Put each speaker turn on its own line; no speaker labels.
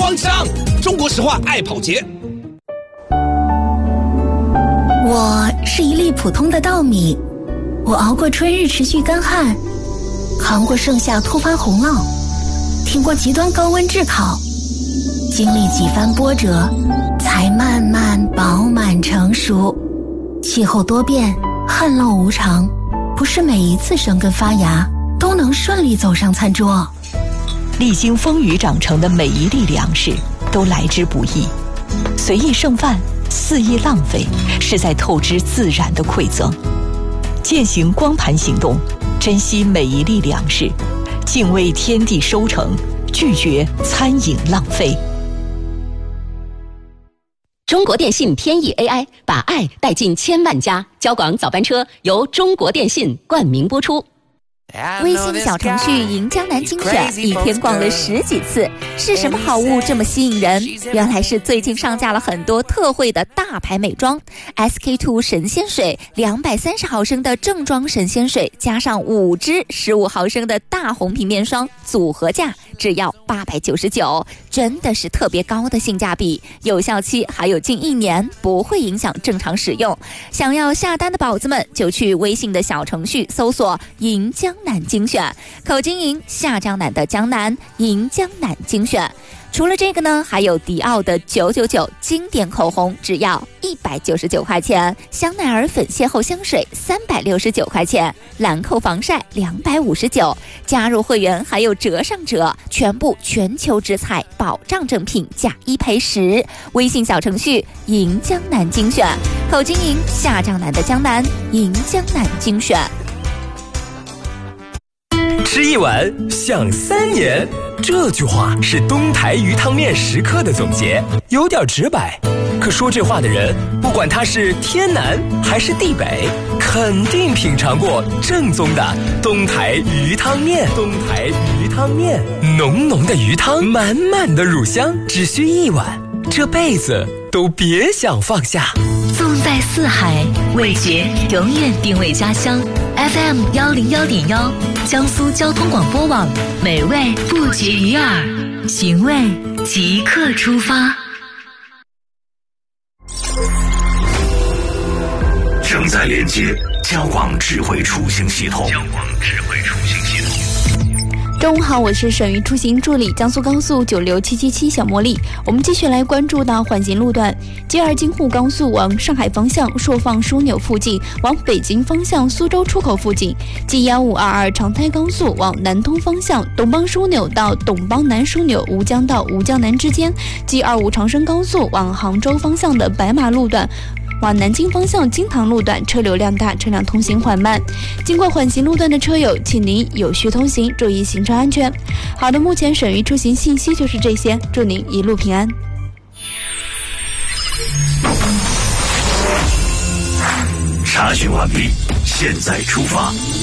方向。中国石化爱跑节。
我是一粒普通的稻米，我熬过春日持续干旱，扛过盛夏突发洪涝，挺过极端高温炙烤，经历几番波折，才慢慢饱满成熟。气候多变，旱涝无常，不是每一次生根发芽都能顺利走上餐桌。
历经风雨长成的每一粒粮食都来之不易，随意剩饭，肆意浪费，是在透支自然的馈赠。践行光盘行动，珍惜每一粒粮食，敬畏天地收成，拒绝餐饮浪费。
中国电信天翼 AI 把爱带进千万家，交广早班车由中国电信冠名播出。
微信小程序迎江南精选，一天逛了10几次，是什么好物这么吸引人？原来是最近上架了很多特惠的大牌美妆 ，SK2 神仙水230毫升的正装神仙水，加上5支15毫升的大红平面霜，组合价只要899，真的是特别高的性价比，有效期还有近1年，不会影响正常使用。想要下单的宝子们，就去微信的小程序搜索迎江南精选，口金银下江南的江南，迎江南精选。除了这个呢，还有迪奥的999经典口红，只要199块钱；香奈儿粉邂逅香水369块钱；兰蔻防晒259，加入会员还有折上折，全部全球直采保障正品，价1赔10。微信小程序迎江南精选，口金银下江南的江南，迎江南精选。
吃一碗想3年，这句话是东台鱼汤面食客的总结，有点直白。可说这话的人，不管他是天南还是地北，肯定品尝过正宗的东台鱼汤面。东台鱼汤面，浓浓的鱼汤，满满的乳香，只需1碗，这辈子都别想放下。
纵在四海，味觉永远定位家乡。FM 101.1，江苏交通广播网，美味不绝于耳，寻味即刻出发。
正在连接交广智慧出行系统。
中午好，我是省域出行助理江苏高速96777小茉莉。我们继续来关注到缓行路段，G2京沪高速往上海方向朔放枢纽附近，往北京方向苏州出口附近；G1522长台高速往南通方向董邦枢纽到董邦南枢纽吴江到吴江南之间；G25长深高速往杭州方向的白马路段往南京方向金塘路段车流量大，车辆通行缓慢。经过缓行路段的车友，请您有序通行，注意行车安全。好的，目前省域出行信息就是这些，祝您一路平安。
查询完毕，现在出发。